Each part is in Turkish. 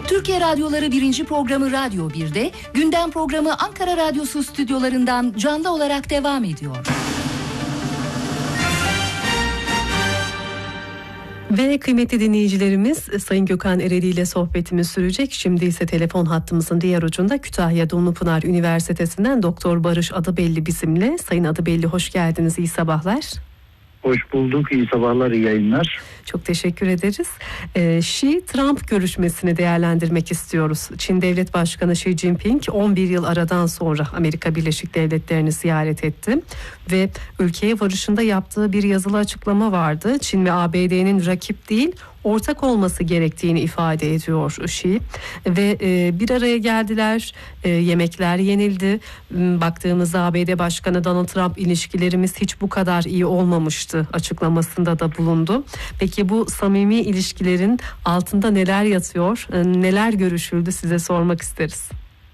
Türkiye Radyoları 1. programı Radyo 1'de, gündem programı Ankara Radyosu stüdyolarından canlı olarak devam ediyor. Ve kıymetli dinleyicilerimiz, Sayın Gökhan Ereli ile sohbetimiz sürecek. Şimdi ise telefon hattımızın diğer ucunda Kütahya Dumlupınar Üniversitesi'nden Doktor Barış Adıbelli bizimle. Sayın Adıbelli, hoş geldiniz, iyi sabahlar. Hoş bulduk, iyi sabahlar, iyi yayınlar. Çok teşekkür ederiz. Xi-Trump görüşmesini değerlendirmek istiyoruz. Çin Devlet Başkanı Xi Jinping 11 yıl aradan sonra Amerika Birleşik Devletleri'ni ziyaret etti. Ve ülkeye varışında yaptığı bir yazılı açıklama vardı. Çin ve ABD'nin rakip değil, ortak olması gerektiğini ifade ediyor Xi. Ve bir araya geldiler, yemekler yenildi. Baktığımızda ABD Başkanı Donald Trump, ilişkilerimiz hiç bu kadar iyi olmamıştı açıklamasında da bulundu. Peki bu samimi ilişkilerin altında neler yatıyor, neler görüşüldü, size sormak isteriz.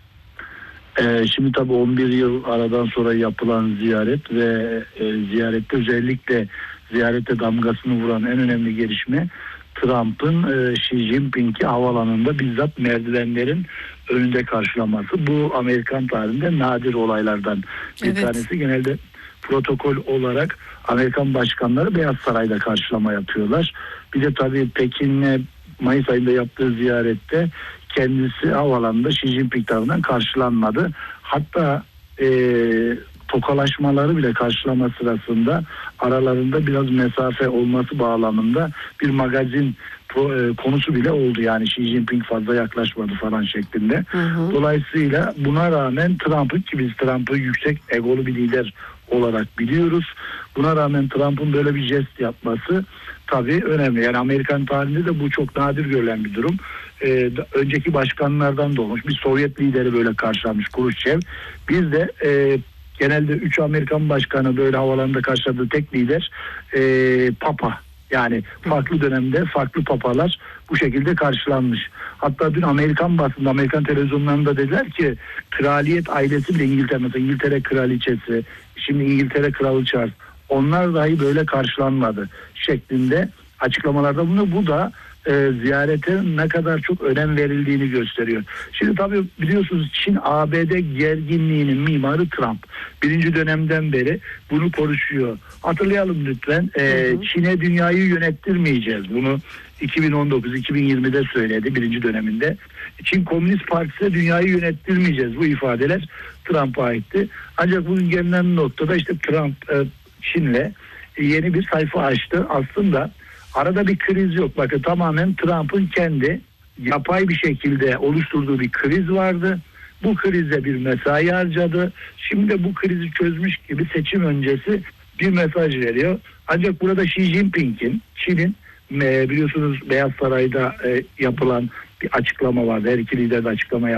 Şimdi tabii 11 yıl aradan sonra yapılan ziyaret ve ziyarette özellikle ziyarete damgasını vuran en önemli gelişme Trump'ın Xi Jinping'i havaalanında bizzat merdivenlerin önünde karşılaması. Bu Amerikan tarihinde nadir olaylardan bir tanesi. Genelde protokol olarak Amerikan başkanları Beyaz Saray'da karşılama yapıyorlar. Bir de tabii Pekin'le Mayıs ayında yaptığı ziyarette kendisi havaalanında Xi Jinping tarafından karşılanmadı. Hatta tokalaşmaları bile karşılama sırasında aralarında biraz mesafe olması bağlamında bir magazin konusu bile oldu. Yani Xi Jinping fazla yaklaşmadı falan şeklinde. Dolayısıyla buna rağmen Trump'ın, ki biz Trump'ı yüksek egolu bir lider olarak biliyoruz. Buna rağmen Trump'ın böyle bir jest yapması tabii önemli. Yani Amerikan tarihinde de bu çok nadir görülen bir durum. Önceki başkanlardan da olmuş. Bir Sovyet lideri böyle karşılamış, Khrushchev. Biz de genelde 3 Amerikan başkanı böyle havalarında karşıladığı tek lider Papa. Yani farklı dönemde farklı papalar bu şekilde karşılanmış. Hatta dün Amerikan basında, Amerikan televizyonlarında dediler ki kraliyet ailesi bile, İngiltere mesela, İngiltere kraliçesi, şimdi İngiltere kralı Charles, onlar dahi böyle karşılanmadı şeklinde açıklamalarda bulunuyor. Bu da ziyarete ne kadar çok önem verildiğini gösteriyor. Şimdi tabii biliyorsunuz Çin-ABD gerginliğinin mimarı Trump. Birinci dönemden beri bunu konuşuyor. Hatırlayalım lütfen. Çin'e dünyayı yönettirmeyeceğiz. Bunu 2019-2020'de söyledi birinci döneminde. Çin Komünist Partisi'ne dünyayı yönettirmeyeceğiz. Bu ifadeler Trump'a aitti. Ancak bugün gelinen noktada işte Trump Çin'le yeni bir sayfa açtı. Aslında arada bir kriz yok. Bakın tamamen Trump'ın kendi yapay bir şekilde oluşturduğu bir kriz vardı. Bu krize bir mesai harcadı. Şimdi de bu krizi çözmüş gibi seçim öncesi bir mesaj veriyor. Ancak burada Xi Jinping'in, Çin'in biliyorsunuz Beyaz Saray'da yapılan bir açıklama vardı. Her iki lider de açıklama yaptı.